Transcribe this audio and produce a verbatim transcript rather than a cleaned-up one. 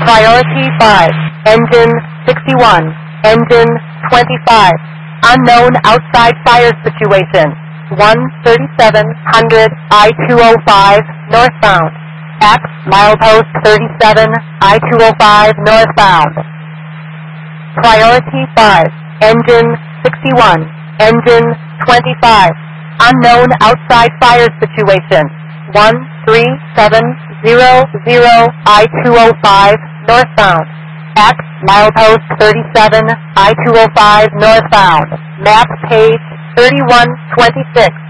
Priority five, engine sixty-one, engine twenty-five. Unknown outside fire situation. one thirty-seven hundred I two oh five northbound. At milepost thirty-seven I two oh five northbound. Priority five, engine sixty-one, engine twenty-five. Unknown outside fire situation. one three seven zero zero I two oh five northbound. At milepost thirty-seven I two oh five northbound. Map page thirty-one twenty-six.